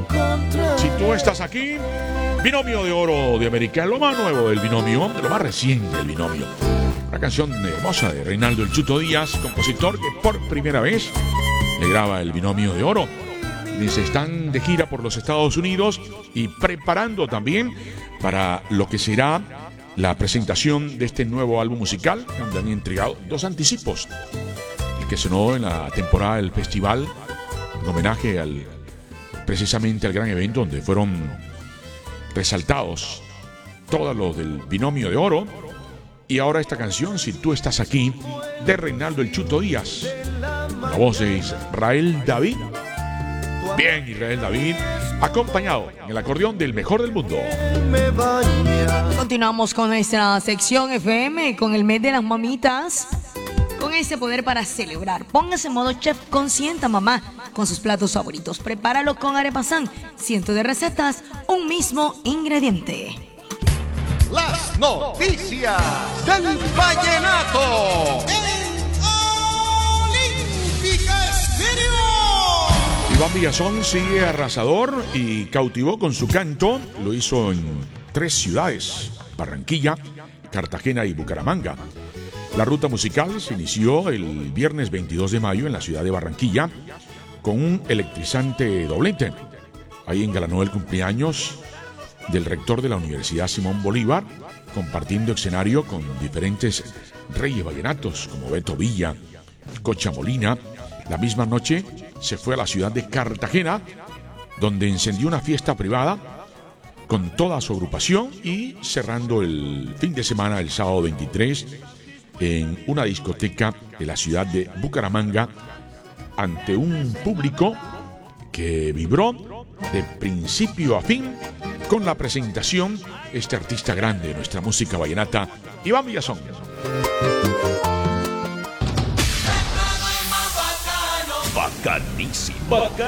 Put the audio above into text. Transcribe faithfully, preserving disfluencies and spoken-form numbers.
Si tú estás aquí, Binomio de Oro de América, lo más nuevo del Binomio, lo más reciente del Binomio. Una canción hermosa de Reinaldo El Chuto Díaz, compositor que por primera vez le graba el Binomio de Oro. Se están de gira por los Estados Unidos y preparando también para lo que será la presentación de este nuevo álbum musical, donde han entregado dos anticipos. El que sonó en la temporada del festival, en homenaje al, precisamente al gran evento donde fueron resaltados todos los del Binomio de Oro. Y ahora esta canción, Si tú estás aquí, de Reinaldo El Chuto Díaz. La voz de Israel David. Bien, Israel David, acompañado en el acordeón del mejor del mundo. Continuamos con nuestra sección F M, con el mes de las mamitas, con ese poder para celebrar. Póngase en modo chef, consienta mamá con sus platos favoritos. Prepáralo con Arepazán, cientos de recetas, un mismo ingrediente. Las noticias del vallenato. Iván Villazón sigue arrasador y cautivó con su canto. Lo hizo en tres ciudades: Barranquilla, Cartagena y Bucaramanga. La ruta musical se inició el viernes veintidós de mayo en la ciudad de Barranquilla con un electrizante doblete. Ahí engalanó el cumpleaños del rector de la Universidad Simón Bolívar, compartiendo escenario con diferentes reyes vallenatos como Beto Villa, Cocha Molina. La misma noche se fue a la ciudad de Cartagena, donde encendió una fiesta privada con toda su agrupación, y cerrando el fin de semana, el sábado veintitrés, en una discoteca de la ciudad de Bucaramanga, ante un público que vibró de principio a fin con la presentación de este artista grande de nuestra música vallenata, Iván Villazón. Bacanísimo.